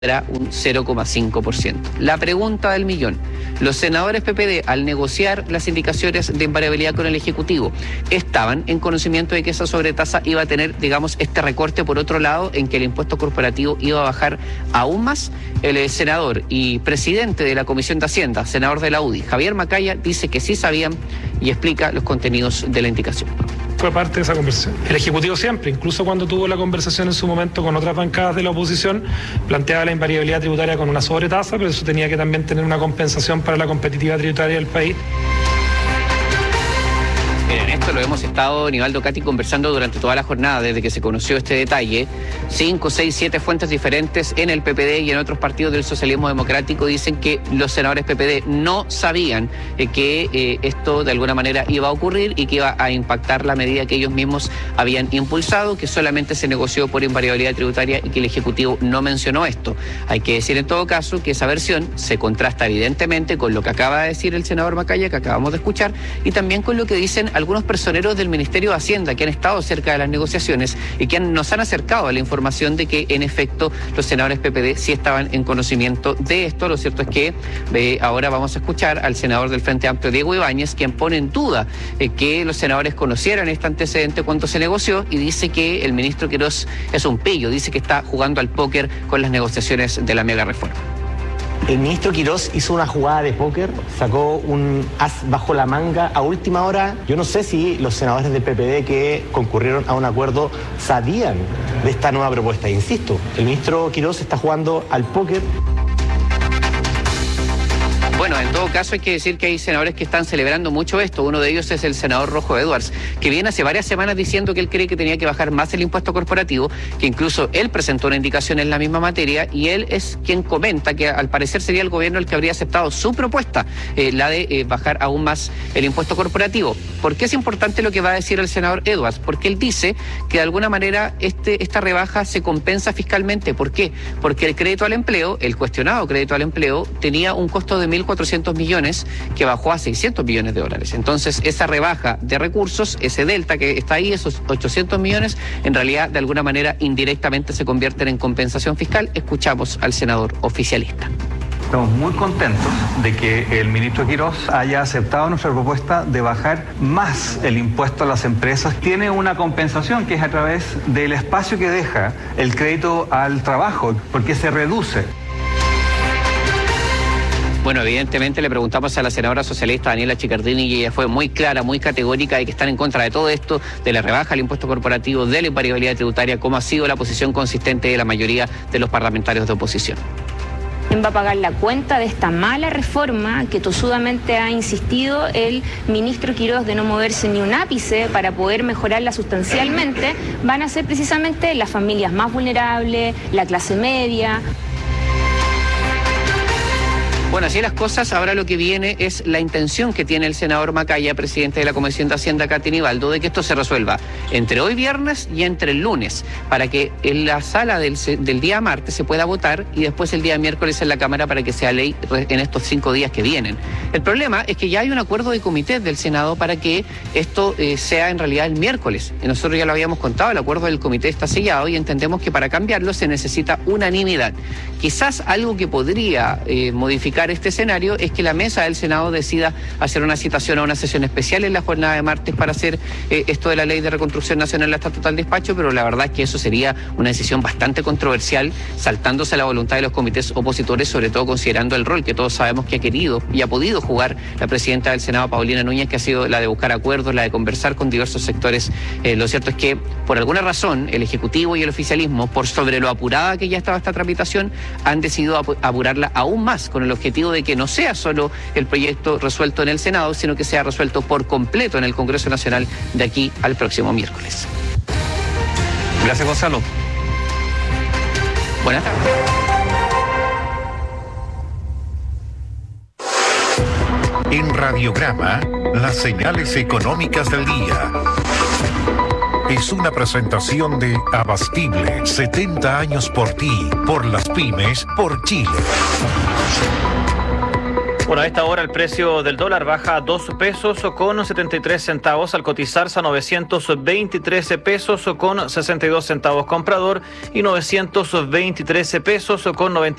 será un 0,5%. La pregunta del millón: los senadores PPD, al negociar las indicaciones de invariabilidad con el Ejecutivo, ¿estaban en conocimiento de que esa sobretasa iba a tener, digamos, este recorte por otro lado, en que el impuesto corporativo iba a bajar aún más? El senador y presidente de la Comisión de Hacienda, senador de la UDI, Javier Macaya, dice que sí sabían y explica los contenidos de la indicación. Fue parte de esa conversación. El Ejecutivo siempre, incluso cuando tuvo la conversación en su momento con otras bancadas de la oposición, planteaba la invariabilidad tributaria con una sobretasa, pero eso tenía que también tener una compensación para la competitividad tributaria del país. En esto lo hemos estado, Nivaldo, Cati, conversando durante toda la jornada, desde que se conoció este detalle. 5, 6, 7 fuentes diferentes en el PPD y en otros partidos del socialismo democrático dicen que los senadores PPD no sabían que esto de alguna manera iba a ocurrir y que iba a impactar la medida que ellos mismos habían impulsado, que solamente se negoció por invariabilidad tributaria y que el Ejecutivo no mencionó esto. Hay que decir en todo caso que esa versión se contrasta evidentemente con lo que acaba de decir el senador Macaya, que acabamos de escuchar, y también con lo que dicen algunos personeros del Ministerio de Hacienda que han estado cerca de las negociaciones y que nos han acercado a la información de que en efecto los senadores PPD sí estaban en conocimiento de esto. Lo cierto es que ahora vamos a escuchar al senador del Frente Amplio, Diego Ibáñez, quien pone en duda que los senadores conocieran este antecedente cuando se negoció, y dice que el ministro Quirós es un pillo, dice que está jugando al póker con las negociaciones de la mega reforma. El ministro Quirós hizo una jugada de póker, sacó un as bajo la manga a última hora. Yo no sé si los senadores del PPD que concurrieron a un acuerdo sabían de esta nueva propuesta. Insisto, el ministro Quirós está jugando al póker. Bueno, en todo caso hay que decir que hay senadores que están celebrando mucho esto. Uno de ellos es el senador Rojo Edwards, que viene hace varias semanas diciendo que él cree que tenía que bajar más el impuesto corporativo, que incluso él presentó una indicación en la misma materia, y él es quien comenta que al parecer sería el gobierno el que habría aceptado su propuesta, la de bajar aún más el impuesto corporativo. ¿Por qué es importante lo que va a decir el senador Edwards? Porque él dice que de alguna manera esta rebaja se compensa fiscalmente. ¿Por qué? Porque el crédito al empleo, el cuestionado crédito al empleo, tenía un costo de 1.400 millones que bajó a 600 millones de dólares. Entonces, esa rebaja de recursos, ese delta que está ahí, esos 800 millones, en realidad, de alguna manera, indirectamente se convierten en compensación fiscal. Escuchamos al senador oficialista. Estamos muy contentos de que el ministro Quirós haya aceptado nuestra propuesta de bajar más el impuesto a las empresas. Tiene una compensación que es a través del espacio que deja el crédito al trabajo, porque se reduce. Bueno, evidentemente le preguntamos a la senadora socialista Daniela Chiccardini y ella fue muy clara, muy categórica de que están en contra de todo esto, de la rebaja del impuesto corporativo, de la invariabilidad tributaria, como ha sido la posición consistente de la mayoría de los parlamentarios de oposición. ¿Quién va a pagar la cuenta de esta mala reforma que tosudamente ha insistido el ministro Quirós de no moverse ni un ápice para poder mejorarla sustancialmente? Van a ser precisamente las familias más vulnerables, la clase media. Bueno, así las cosas, ahora lo que viene es la intención que tiene el senador Macaya, presidente de la Comisión de Hacienda, Cati Nivaldo, de que esto se resuelva entre hoy viernes y entre el lunes, para que en la sala del día martes se pueda votar y después el día miércoles en la Cámara para que sea ley en estos 5 días que vienen. El problema es que ya hay un acuerdo de comité del Senado para que esto sea en realidad el miércoles. Y nosotros ya lo habíamos contado, el acuerdo del comité está sellado y entendemos que para cambiarlo se necesita unanimidad. Quizás algo que podría modificar este escenario es que la mesa del Senado decida hacer una citación a una sesión especial en la jornada de martes para hacer esto de la Ley de Reconstrucción Nacional hasta total despacho, pero la verdad es que eso sería una decisión bastante controversial, saltándose la voluntad de los comités opositores, sobre todo considerando el rol que todos sabemos que ha querido y ha podido jugar la presidenta del Senado, Paulina Núñez, que ha sido la de buscar acuerdos, la de conversar con diversos sectores. Lo cierto es que, por alguna razón, el Ejecutivo y el oficialismo, por sobre lo apurada que ya estaba esta tramitación, han decidido apurarla aún más, con el objetivo de que no sea solo el proyecto resuelto en el Senado, sino que sea resuelto por completo en el Congreso Nacional de aquí al próximo miércoles. Gracias, Gonzalo. Buenas tardes. En Radiograma, las señales económicas del día. Es una presentación de Abastible, 70 años por ti, por las pymes, por Chile. Bueno, a esta hora el precio del dólar baja a 2 pesos con 73 centavos al cotizarse a 923 pesos con 62 centavos comprador y 923 pesos con 90